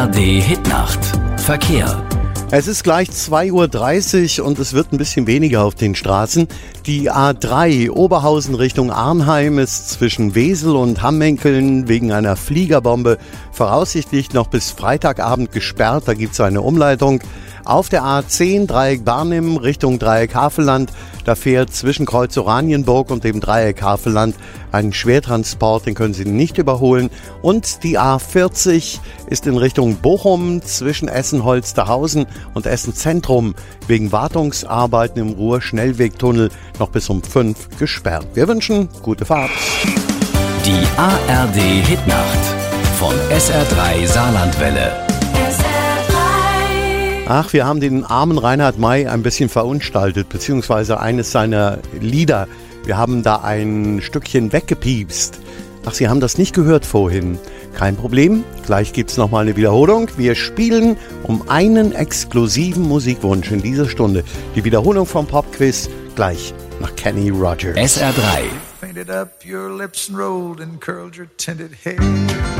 ARD Hitnacht. Verkehr. Es ist gleich 2:30 Uhr und es wird ein bisschen weniger auf den Straßen. Die A3 Oberhausen Richtung Arnheim ist zwischen Wesel und Hammenkeln wegen einer Fliegerbombe voraussichtlich noch bis Freitagabend gesperrt. Da gibt es eine Umleitung. Auf der A10 Dreieck Barnim Richtung Dreieck Havelland, da fährt zwischen Kreuz Oranienburg und dem Dreieck Havelland ein Schwertransport, den können Sie nicht überholen. Und die A40 ist in Richtung Bochum zwischen Essen-Holsterhausen und Essen-Zentrum wegen Wartungsarbeiten im Ruhr-Schnellwegtunnel noch bis um 5 gesperrt. Wir wünschen gute Fahrt. Die ARD Hitnacht von SR3 Saarlandwelle. Ach, wir haben den armen Reinhard May ein bisschen verunstaltet, beziehungsweise eines seiner Lieder. Wir haben da ein Stückchen weggepiepst. Ach, Sie haben das nicht gehört vorhin. Kein Problem, gleich gibt's nochmal eine Wiederholung. Wir spielen um einen exklusiven Musikwunsch in dieser Stunde. Die Wiederholung vom Popquiz gleich nach Kenny Rogers. SR3. Painted up your lips and rolled and curled your tinted hair.